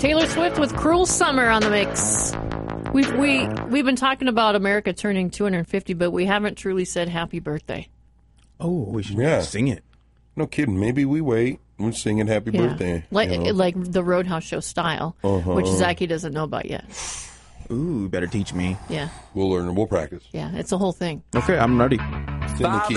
Taylor Swift with Cruel Summer on the mix. We've been talking about America turning 250, but we haven't truly said happy birthday. Oh, we should sing it. No kidding. Maybe we wait. We're singing happy birthday. Like the Roadhouse Show style, which Zachy doesn't know about yet. Ooh, better teach me. Yeah. We'll learn. We'll practice. Yeah, it's a whole thing. Okay, I'm ready. Send the